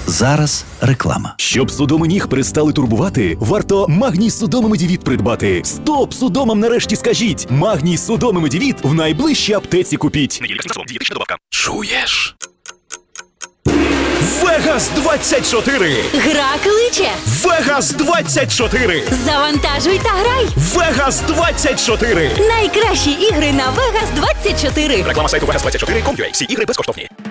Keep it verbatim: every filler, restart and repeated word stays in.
Зараз реклама. Щоб судоми ніг перестали турбувати, варто Магній Судоми Медівіт придбати. Стоп судомам нарешті скажіть! Магній Судоми Медівіт в найближчій аптеці купіть. Чуєш? Вегас двадцять чотири! Гра кличе! Вегас двадцять чотири! Завантажуй та грай! Вегас двадцять чотири! Найкращі ігри на Вегас двадцять чотири! Реклама сайту Вегас двадцять чотири крапка ком крапка ю а. Всі ігри безкоштовні.